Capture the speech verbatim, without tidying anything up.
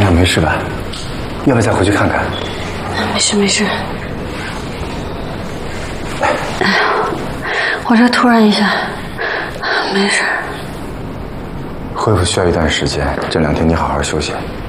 娘没事吧？要不要再回去看看？ 没事没事。哎呀，我这突然一下，没事。 恢复需要一段时间，这两天你好好休息。